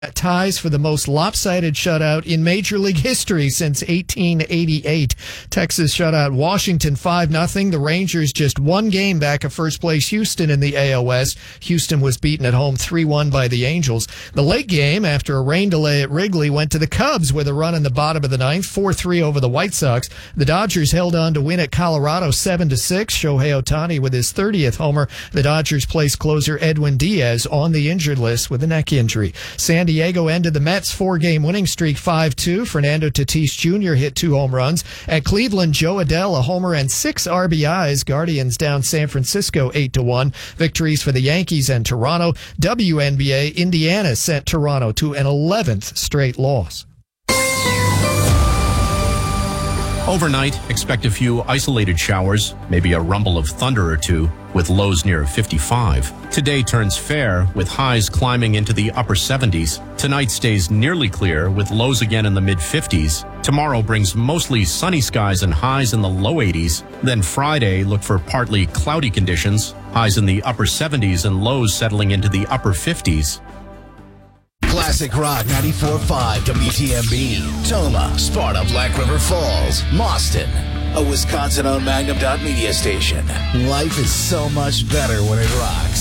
ties for the most lopsided shutout in Major League history since 1888. Texas shut out Washington 5-0. The Rangers just one game back of first place Houston in the AL West. Houston was beaten at home 3-1 by the Angels. The late game, after a rain delay at Wrigley, went to the Cubs with a run in the bottom of the ninth, 4-3 over the White Sox. The Dodgers held on to win at Colorado 7-6. Shohei Ohtani with his 30th homer. The Dodgers placed closer Edwin Diaz on the injured list with a neck injury. San Diego ended the Mets' 4-game winning streak 5-2. Fernando Tatis Jr. hit 2 home runs. At Cleveland, Joe Adell a homer and 6 RBIs. Guardians down San Francisco 8-1. Victories for the Yankees and Toronto. WNBA, Indiana sent Toronto to an 11th straight loss. Overnight, expect a few isolated showers, maybe a rumble of thunder or two, with lows near 55. Today turns fair, with highs climbing into the upper 70s. Tonight stays nearly clear, with lows again in the mid-50s. Tomorrow brings mostly sunny skies and highs in the low 80s. Then Friday, look for partly cloudy conditions, highs in the upper 70s and lows settling into the upper 50s. Classic Rock 94.5 WTMB. Toma, Sparta, Black River Falls, Mauston. A Wisconsin-owned Magnum Dot media station. Life is so much better when it rocks.